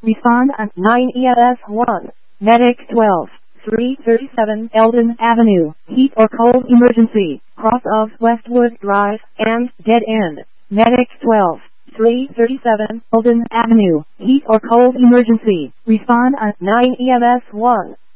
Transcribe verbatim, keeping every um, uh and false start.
Respond on nine E M S one. Medic twelve. three thirty-seven Eldon Avenue, heat or cold emergency, cross of Westwood Drive, and dead end. Medic twelve. three thirty-seven Eldon Avenue, heat or cold emergency. Respond on nine E M S one.